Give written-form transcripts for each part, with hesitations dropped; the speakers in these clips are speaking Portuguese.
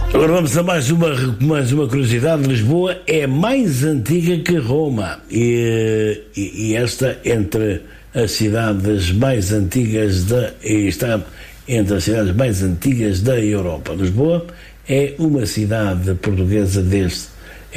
Agora vamos a mais uma curiosidade. Lisboa é mais antiga que Roma e esta entre as cidades mais antigas está entre as cidades mais antigas da Europa. Lisboa é uma cidade portuguesa desde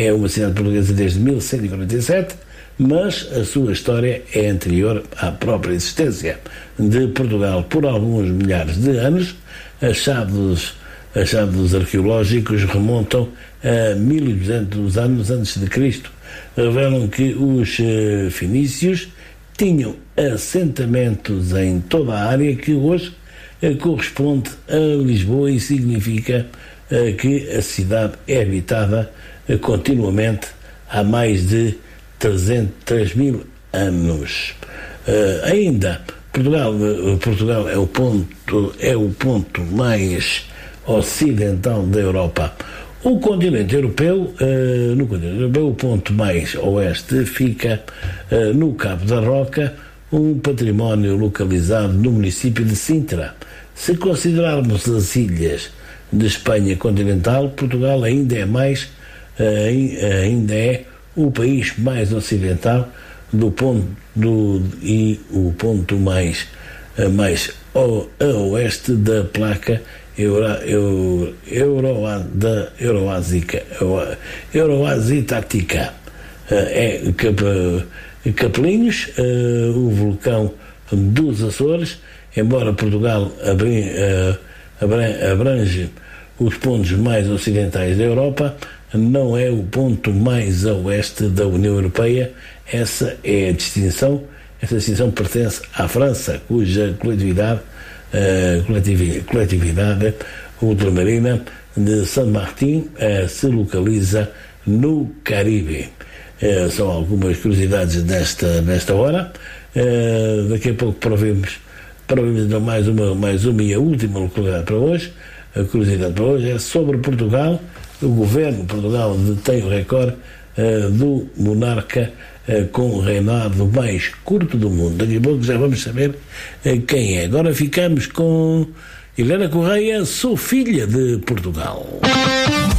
1147, mas a sua história é anterior à própria existência de Portugal. Por alguns milhares de anos, achados arqueológicos remontam a 1200 anos antes de Cristo. Revelam que os fenícios tinham assentamentos em toda a área que hoje corresponde a Lisboa e significa que a cidade é habitada continuamente há mais de 3 mil anos. Ainda, Portugal é o ponto mais ocidental da Europa. No continente europeu, o ponto mais oeste fica no Cabo da Roca, um património localizado no município de Sintra. Se considerarmos as ilhas de Espanha continental, Portugal ainda é o país mais ocidental o ponto mais a oeste da placa Euroasiática. É Capelinhos, o vulcão dos Açores. Embora Portugal abrange os pontos mais ocidentais da Europa, não é o ponto mais a oeste da União Europeia. Essa distinção pertence à França, cuja coletividade ultramarina de Saint-Martin se localiza no Caribe. São algumas curiosidades nesta hora. Daqui a pouco provemos então mais uma e a última localidade para hoje. A curiosidade para hoje é sobre Portugal. O governo de Portugal detém o recorde do monarca com o reinado mais curto do mundo. Daqui a pouco já vamos saber quem é. Agora ficamos com Helena Correia, Sou Filha de Portugal.